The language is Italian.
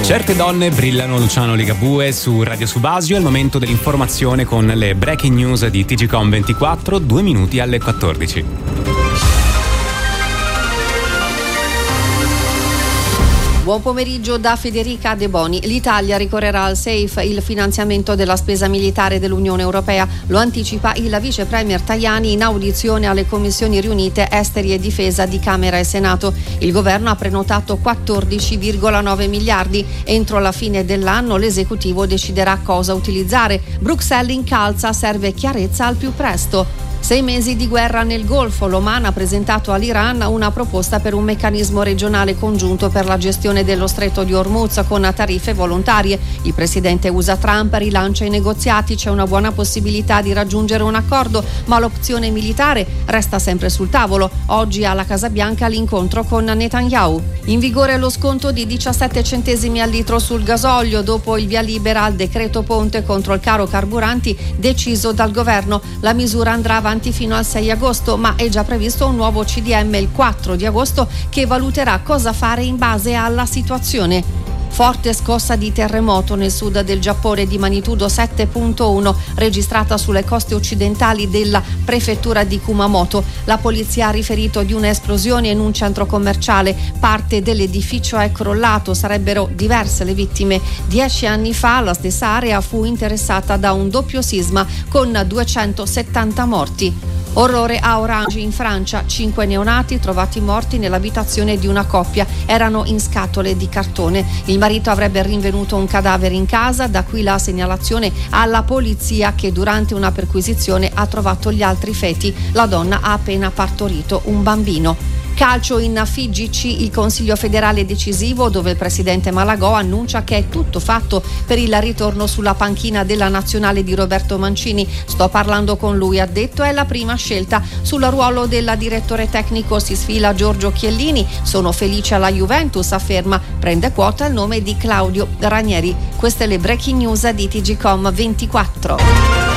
Certe donne brillano, Luciano Ligabue su Radio Subasio. È il momento dell'informazione con le breaking news di TGcom 24, 2 minuti alle 14. Buon pomeriggio da Federica De Boni. L'Italia ricorrerà al SAFE, il finanziamento della spesa militare dell'Unione Europea. Lo anticipa il vice premier Tajani in audizione alle commissioni riunite Esteri e Difesa di Camera e Senato. Il governo ha prenotato 14,9 miliardi. Entro la fine dell'anno l'esecutivo deciderà cosa utilizzare. Bruxelles incalza, serve chiarezza al più presto. 6 mesi di guerra nel Golfo. L'Oman ha presentato all'Iran una proposta per un meccanismo regionale congiunto per la gestione dello stretto di Hormuz con tariffe volontarie. Il presidente USA Trump rilancia i negoziati. C'è una buona possibilità di raggiungere un accordo, ma l'opzione militare resta sempre sul tavolo. Oggi alla Casa Bianca l'incontro con Netanyahu. In vigore lo sconto di 17 centesimi al litro sul gasolio dopo il via libera al decreto ponte contro il caro carburanti deciso dal governo. La misura andrà avanti fino al 6 agosto, ma è già previsto un nuovo CDM il 4 di agosto che valuterà cosa fare in base alla situazione. Forte scossa di terremoto nel sud del Giappone di magnitudo 7.1 registrata sulle coste occidentali della prefettura di Kumamoto. La polizia ha riferito di un'esplosione in un centro commerciale. Parte dell'edificio è crollato, sarebbero diverse le vittime. 10 anni fa la stessa area fu interessata da un doppio sisma con 270 morti. Orrore a Orange in Francia, 5 neonati trovati morti nell'abitazione di una coppia, erano in scatole di cartone. Il marito avrebbe rinvenuto un cadavere in casa, da qui la segnalazione alla polizia che durante una perquisizione ha trovato gli altri feti. La donna ha appena partorito un bambino. Calcio in FIGC, il Consiglio federale decisivo dove il presidente Malagò annuncia che è tutto fatto per il ritorno sulla panchina della nazionale di Roberto Mancini. Sto parlando con lui, ha detto, è la prima scelta. Sul ruolo del direttore tecnico si sfila Giorgio Chiellini. Sono felice alla Juventus, afferma. Prende quota il nome di Claudio Ranieri. Queste le breaking news di TGcom 24.